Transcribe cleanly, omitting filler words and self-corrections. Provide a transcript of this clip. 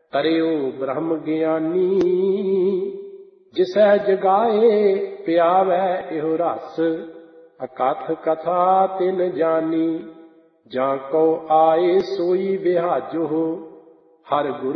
ਤਰਿਓ ਬ੍ਰਹਮ ਗਿਆਨੀ। ਜਿਸੈ ਜਗਾਏ ਪਿਆਵੈ ਇਹੋ ਰਸ। ਅਕਥ ਕਥਾ ਤਿਨ ਜਾਨੀ। ਜਾਂ ਕੋ ਆਏ ਸੋਈ ਵਿਹਾਜੋ। ਹਰ ਗੁਰ